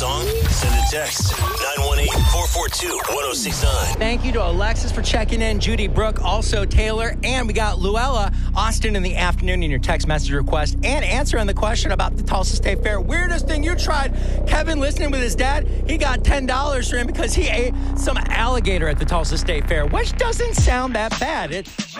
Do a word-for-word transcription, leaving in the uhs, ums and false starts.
song? Send a text nine one eight, four four two, one oh six nine. Thank you to Alexis for checking in, Judy Brooke, also Taylor, and we got Luella Austin in the afternoon in your text message request and answering the question about the Tulsa State Fair. Weirdest thing you tried, Kevin listening with his dad, he got ten dollars for him because he ate some alligator at the Tulsa State Fair, which doesn't sound that bad. It